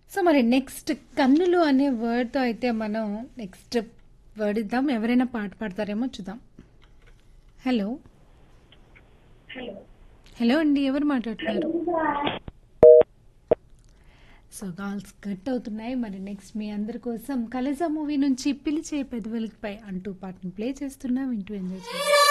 So మరి next కన్నులు అనే వర్డ్తో అయితే మనం నెక్స్ట్ వర్డ్ ఇద్దాం. ఎవరైనా పాట పాడతారేమో చూద్దాం. హలో. హలో అండి, ఎవరు మాట్లాడుతున్నారు? సో కాల్స్ కట్ అవుతున్నాయి. మరి నెక్స్ట్ మీ అందరి కోసం కలేజా మూవీ నుంచి పిలిచే పెదవులపై అంటూ పాటను ప్లే చేస్తున్నా, వింటూ ఎంజాయ్ చేయండి.